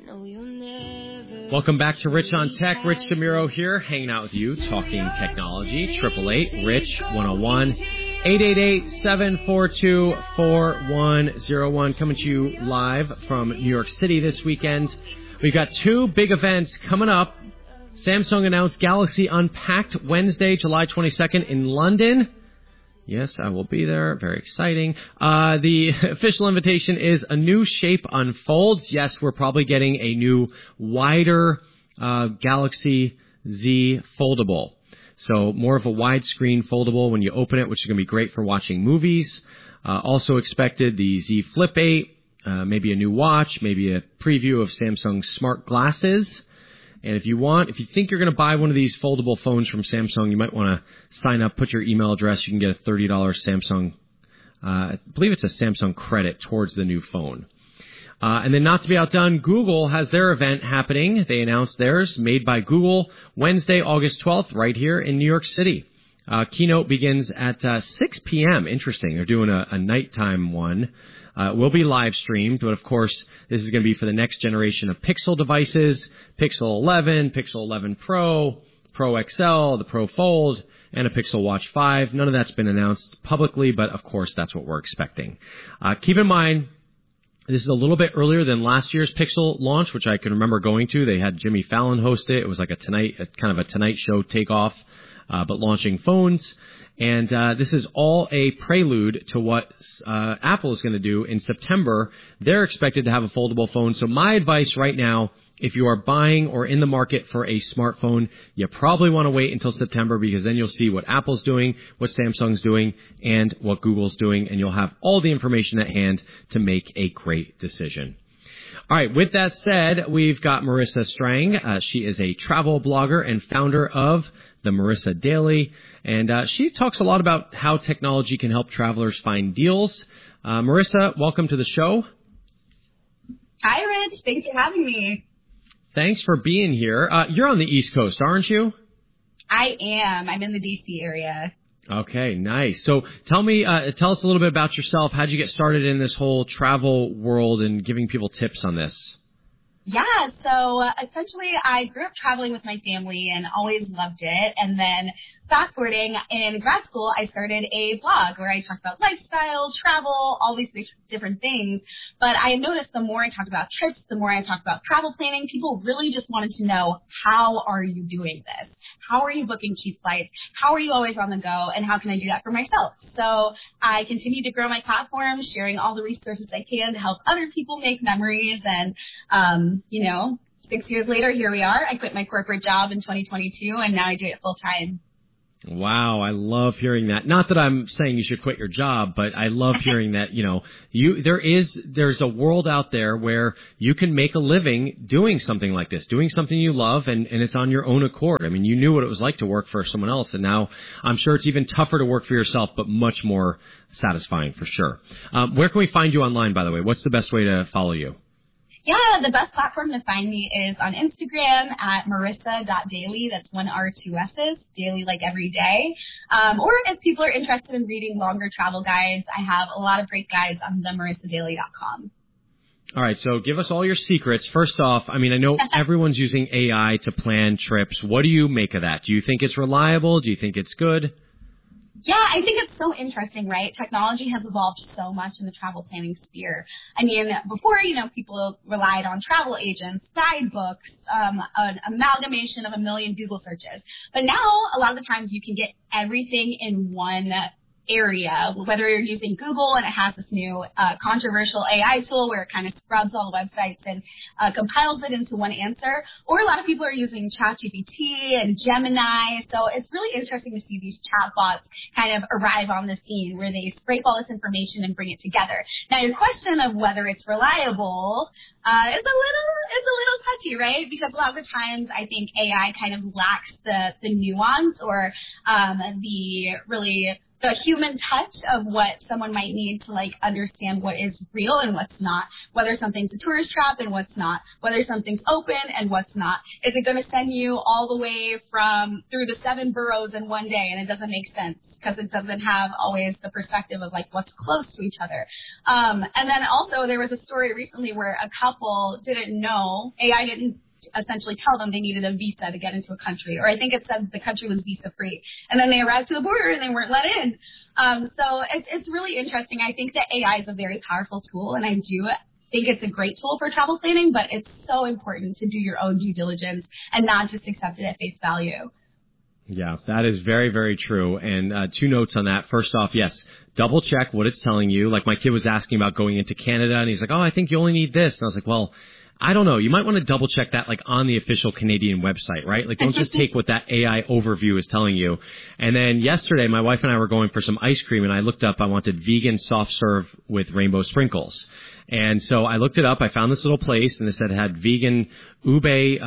Welcome back to Rich on Tech. Rich DeMuro here, hanging out with you, talking technology. 888-RICH-101. 888-742-4101. Coming to you live from New York City this weekend. We've got two big events coming up. Samsung announced Galaxy Unpacked Wednesday, July 22nd in London. Yes, I will be there. Very exciting. The official invitation is a new shape unfolds. Yes, we're probably getting a new, wider Galaxy Z foldable. So more of a widescreen foldable when you open it, which is going to be great for watching movies. Also expected the Z Flip 8, maybe a new watch, maybe a preview of Samsung smart glasses. And if you think you're going to buy one of these foldable phones from Samsung, you might want to sign up, put your email address. You can get a $30 Samsung, I believe it's a Samsung credit towards the new phone. And then not to be outdone, Google has their event happening. They announced theirs, Made by Google, Wednesday, August 12th, right here in New York City. Keynote begins at 6 p.m. Interesting. They're doing a nighttime one. It will be live streamed, but of course, this is going to be for the next generation of Pixel devices, Pixel 11, Pixel 11 Pro, Pro XL, the Pro Fold, and a Pixel Watch 5. None of that's been announced publicly, but of course, that's what we're expecting. Keep in mind, this is a little bit earlier than last year's Pixel launch, which I can remember going to. They had Jimmy Fallon host it. It was like a kind of a Tonight Show takeoff, but launching phones. And this is all a prelude to what Apple is going to do in September. They're expected to have a foldable phone. So my advice right now, if you are buying or in the market for a smartphone, you probably want to wait until September, because then you'll see what Apple's doing, what Samsung's doing, and what Google's doing, and you'll have all the information at hand to make a great decision. All right, with that said, we've got Marissa Strang. She is a travel blogger and founder of the Marissa Daily, and she talks a lot about how technology can help travelers find deals. Marissa, welcome to the show. Hi, Rich. Thanks for having me. Thanks for being here. You're on the East Coast, aren't you? I am. I'm in the D.C. area. Okay, nice. So tell us a little bit about yourself. How'd you get started in this whole travel world and giving people tips on this? Yeah, so essentially I grew up traveling with my family and always loved it. And then fast forwarding, in grad school, I started a blog where I talked about lifestyle, travel, all these different things. But I noticed the more I talked about trips, the more I talked about travel planning, people really just wanted to know, how are you doing this? How are you booking cheap flights? How are you always on the go? And how can I do that for myself? So I continue to grow my platform, sharing all the resources I can to help other people make memories. And, 6 years later, here we are. I quit my corporate job in 2022, and now I do it full time. Wow, I love hearing that. Not that I'm saying you should quit your job, but I love hearing that, there's a world out there where you can make a living doing something like this, doing something you love, and it's on your own accord. I mean, you knew what it was like to work for someone else, and now I'm sure it's even tougher to work for yourself, but much more satisfying for sure. Where can we find you online, by the way? What's the best way to follow you? Yeah, the best platform to find me is on Instagram at marissa.daily. That's 1 R, 2 S's, daily like every day. Or if people are interested in reading longer travel guides, I have a lot of great guides on themarissadaily.com. All right, so give us all your secrets. First off, I know everyone's using AI to plan trips. What do you make of that? Do you think it's reliable? Do you think it's good? Yeah, I think it's so interesting, right? Technology has evolved so much in the travel planning sphere. Before, people relied on travel agents, guidebooks, an amalgamation of a million Google searches. But now, a lot of the times, you can get everything in one area, whether you're using Google and it has this new controversial AI tool where it kind of scrubs all the websites and compiles it into one answer, or a lot of people are using ChatGPT and Gemini. So it's really interesting to see these chatbots kind of arrive on the scene where they scrape all this information and bring it together. Now, your question of whether it's reliable is a little touchy, right? Because a lot of the times I think AI kind of lacks the nuance or the really the human touch of what someone might need to like understand what is real and what's not, whether something's a tourist trap and what's not, whether something's open and what's not. Is it going to send you all the way through the 7 boroughs in one day and it doesn't make sense because it doesn't have always the perspective of like what's close to each other. And then also there was a story recently where a couple didn't know, AI didn't essentially tell them they needed a visa to get into a country, or I think it said the country was visa free, and then they arrived to the border and they weren't let in. So it's really interesting. I think that AI is a very powerful tool, and I do think it's a great tool for travel planning, but it's so important to do your own due diligence and not just accept it at face value. Yeah, that is very, very true. And 2 notes on that. First off, yes, double check what it's telling you. Like my kid was asking about going into Canada, and he's like, oh, I think you only need this. And I was like, well, I don't know. You might want to double check that like on the official Canadian website, right? Like don't just take what that AI overview is telling you. And then yesterday, my wife and I were going for some ice cream, and I looked up, I wanted vegan soft serve with rainbow sprinkles. And so I looked it up. I found this little place, and it said it had vegan ube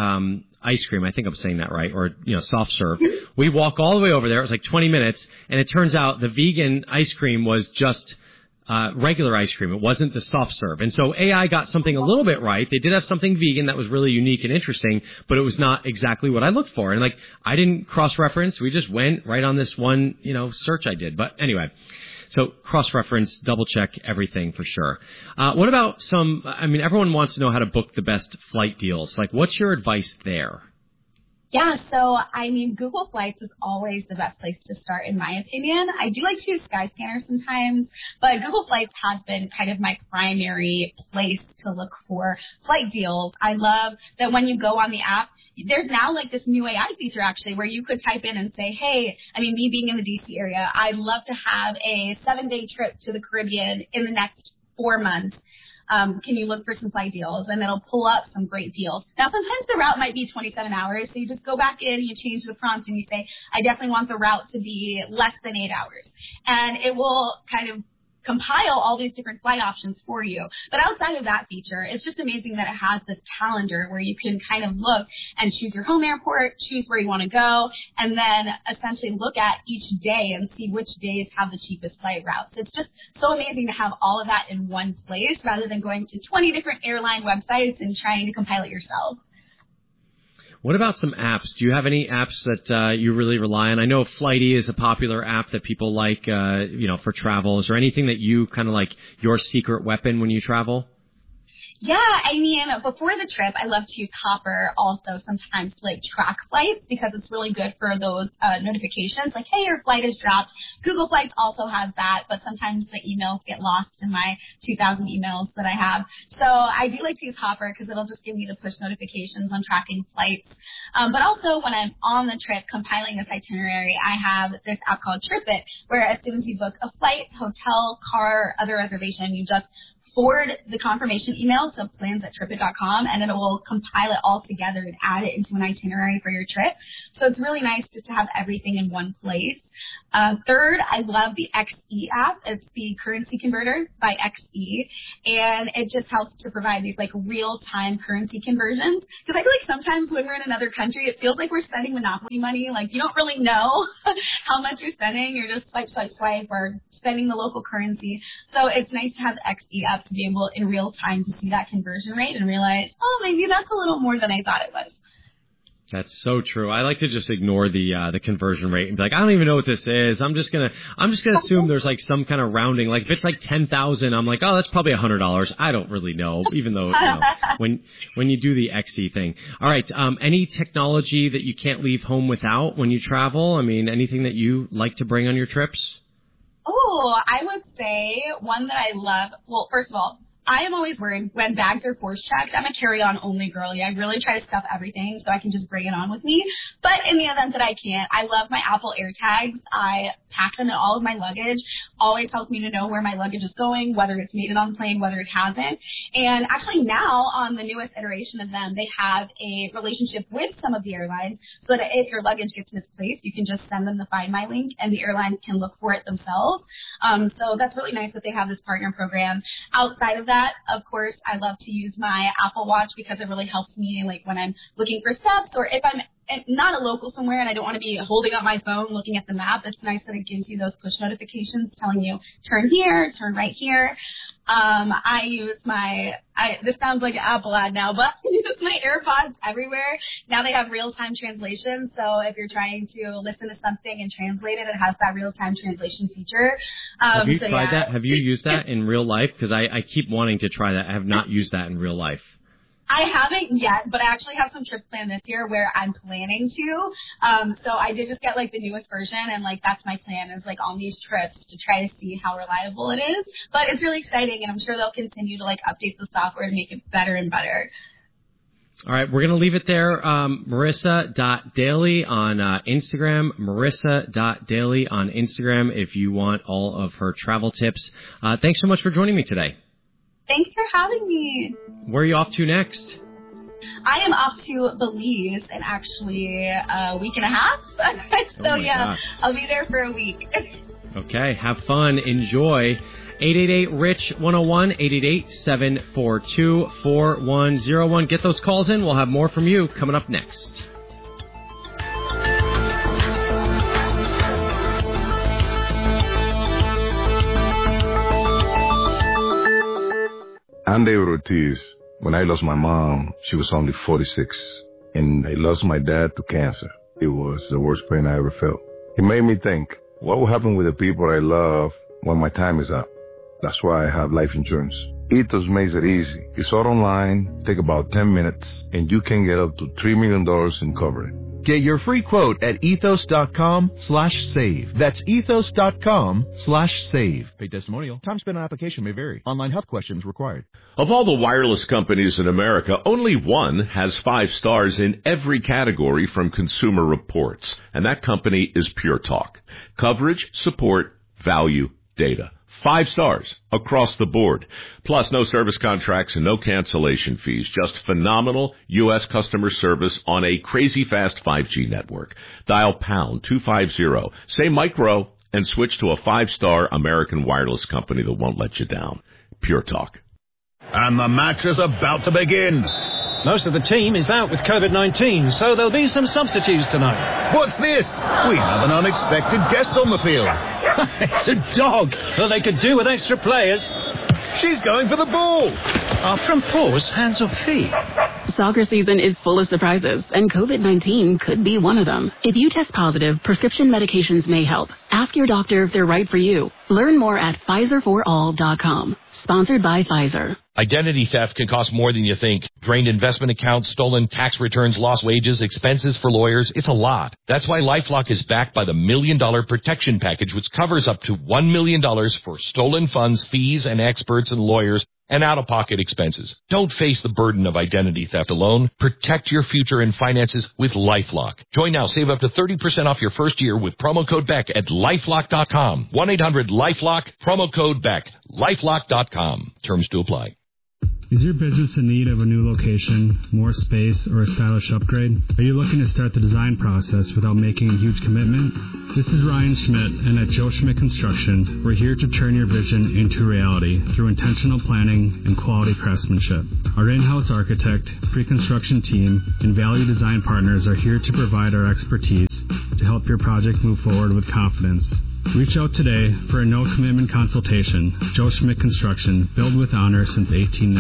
ice cream. I think I'm saying that right, or soft serve. We walk all the way over there. It was like 20 minutes, and it turns out the vegan ice cream was just regular ice cream. It wasn't the soft serve. And so AI got something a little bit right. They did have something vegan that was really unique and interesting, but it was not exactly what I looked for. And like, I didn't cross-reference. We just went right on this one, search I did. But anyway, so cross-reference, double-check everything for sure. What about everyone wants to know how to book the best flight deals. Like, what's your advice there? Yeah, so Google Flights is always the best place to start, in my opinion. I do like to use Skyscanner sometimes, but Google Flights has been kind of my primary place to look for flight deals. I love that when you go on the app, there's now like this new AI feature actually where you could type in and say, hey, me being in the DC area, I'd love to have a 7-day trip to the Caribbean in the next 4 months. Can you look for some flight deals? And it'll pull up some great deals. Now, sometimes the route might be 27 hours, so you just go back in, you change the prompt, and you say, I definitely want the route to be less than 8 hours. And it will kind of compile all these different flight options for you. But outside of that feature, it's just amazing that it has this calendar where you can kind of look and choose your home airport, choose where you want to go, and then essentially look at each day and see which days have the cheapest flight routes. It's just so amazing to have all of that in one place rather than going to 20 different airline websites and trying to compile it yourself. What about some apps? Do you have any apps that you really rely on? I know Flighty is a popular app that people like, for travel. Is there anything that you kind of like your secret weapon when you travel? Yeah, before the trip, I love to use Hopper also sometimes to like track flights because it's really good for those notifications like, hey, your flight is dropped. Google Flights also has that, but sometimes the emails get lost in my 2,000 emails that I have. So I do like to use Hopper because it'll just give me the push notifications on tracking flights. But also when I'm on the trip compiling this itinerary, I have this app called TripIt where as soon as you book a flight, hotel, car, other reservation, you just forward the confirmation email to plans@tripit.com, and it will compile it all together and add it into an itinerary for your trip. So it's really nice just to have everything in one place. Third, I love the XE app. It's the currency converter by XE, and it just helps to provide these like real-time currency conversions. Because I feel like sometimes when we're in another country, it feels like we're spending Monopoly money. Like you don't really know how much you're spending. You're just swipe, swipe, swipe, or spending the local currency. So it's nice to have the XE app to be able in real time to see that conversion rate and realize, oh, maybe that's a little more than I thought it was. That's so true. I like to just ignore the conversion rate and be like, I don't even know what this is. I'm just gonna assume there's like some kind of rounding. Like if it's like 10,000, I'm like, oh, that's probably $100. I don't really know, even though when you do the XE thing. All right. Any technology that you can't leave home without when you travel? Anything that you like to bring on your trips? Oh, I would say one that I love. Well, first of all, I am always worried when bags are force checked. I'm a carry-on only girly. I really try to stuff everything so I can just bring it on with me. But in the event that I can't, I love my Apple AirTags. I pack them in all of my luggage. Always helps me to know where my luggage is going, whether it's made it on the plane, whether it hasn't. And actually now on the newest iteration of them, they have a relationship with some of the airlines so that if your luggage gets misplaced, you can just send them the Find My link and the airlines can look for it themselves. So that's really nice that they have this partner program. Outside of that, of course, I love to use my Apple Watch because it really helps me like when I'm looking for steps or if I'm not a local somewhere and I don't want to be holding up my phone looking at the map, it's nice that it gives you those push notifications telling you turn here, turn right here. I use this sounds like an Apple ad now, but I use my AirPods everywhere. Now they have real-time translation, so if you're trying to listen to something and translate it, it has that real-time translation feature. Have you tried that? Have you used that in real life? Because I keep wanting to try that. I have not used that in real life. I haven't yet, but I actually have some trips planned this year where I'm planning to. So I did just get like the newest version, and like that's my plan is like on these trips to try to see how reliable it is. But it's really exciting, and I'm sure they'll continue to like update the software to make it better and better. All right, we're going to leave it there. Marissa.Daly on Instagram, Marissa.Daly on Instagram if you want all of her travel tips. Thanks so much for joining me today. Thanks for having me. Where are you off to next? I am off to Belize in actually a week and a half. So yeah, gosh. I'll be there for a week. Okay, have fun. Enjoy. 888-RICH-101, 888-742-4101. Get those calls in. We'll have more from you coming up next. I'm David Ortiz. When I lost my mom, she was only 46, and I lost my dad to cancer. It was the worst pain I ever felt. It made me think, what will happen with the people I love when my time is up? That's why I have life insurance. Ethos makes it easy. It's all online, take about 10 minutes, and you can get up to $3 million in coverage. Get your free quote at ethos.com/save. That's ethos.com/save. Paid testimonial. Time spent on application may vary. Online health questions required. Of all the wireless companies in America, only one has 5 stars in every category from Consumer Reports, and that company is Pure Talk. Coverage, support, value, data. 5 stars across the board. Plus, no service contracts and no cancellation fees. Just phenomenal U.S. customer service on a crazy fast 5G network. Dial pound 250. Say micro and switch to a 5-star American wireless company that won't let you down. Pure Talk. And the match is about to begin. Most of the team is out with COVID-19, so there'll be some substitutes tonight. What's this? We have an unexpected guest on the field. It's a dog that they could do with extra players. She's going for the ball. From paws, hands or feet. Soccer season is full of surprises, and COVID-19 could be one of them. If you test positive, prescription medications may help. Ask your doctor if they're right for you. Learn more at PfizerForAll.com. Sponsored by Pfizer. Identity theft can cost more than you think. Drained investment accounts, stolen tax returns, lost wages, expenses for lawyers. It's a lot. That's why LifeLock is backed by the $1 Million Protection Package, which covers up to $1 million for stolen funds, fees, and experts and lawyers, and out-of-pocket expenses. Don't face the burden of identity theft alone. Protect your future and finances with LifeLock. Join now. Save up to 30% off your first year with promo code BECK at LifeLock.com. 1-800-LifeLock, promo code BECK. LifeLock.com. Terms to apply. Is your business in need of a new location, more space, or a stylish upgrade? Are you looking to start the design process without making a huge commitment? This is Ryan Schmidt, and at Joe Schmidt Construction, we're here to turn your vision into reality through intentional planning and quality craftsmanship. Our in-house architect, pre-construction team, and value design partners are here to provide our expertise to help your project move forward with confidence. Reach out today for a no-commitment consultation. Joe Schmidt Construction, built with honor since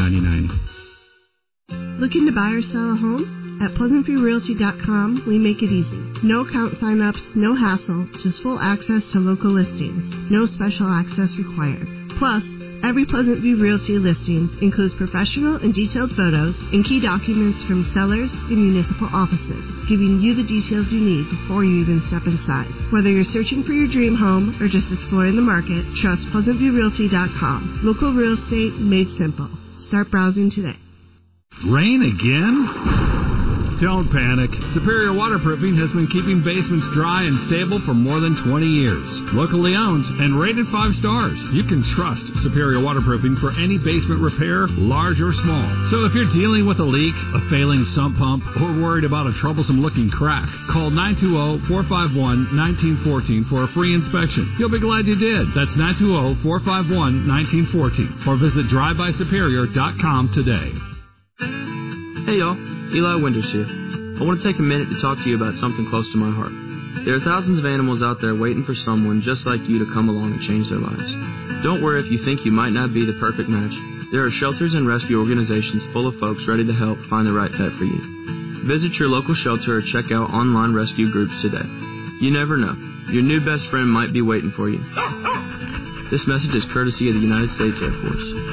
1899. Looking to buy or sell a home? At PleasantViewRealty.com, we make it easy. No account sign-ups, no hassle, just full access to local listings. No special access required. Plus, every Pleasant View Realty listing includes professional and detailed photos and key documents from sellers and municipal offices, giving you the details you need before you even step inside. Whether you're searching for your dream home or just exploring the market, trust PleasantViewRealty.com. Local real estate made simple. Start browsing today. Rain again? Don't panic. Superior Waterproofing has been keeping basements dry and stable for more than 20 years. Locally owned and rated 5 stars. You can trust Superior Waterproofing for any basement repair, large or small. So if you're dealing with a leak, a failing sump pump, or worried about a troublesome-looking crack, call 920-451-1914 for a free inspection. You'll be glad you did. That's 920-451-1914. Or visit drivebysuperior.com today. Hey y'all, Eli Winters here. I want to take a minute to talk to you about something close to my heart. There are thousands of animals out there waiting for someone just like you to come along and change their lives. Don't worry if you think you might not be the perfect match. There are shelters and rescue organizations full of folks ready to help find the right pet for you. Visit your local shelter or check out online rescue groups today. You never know. Your new best friend might be waiting for you. This message is courtesy of the United States Air Force.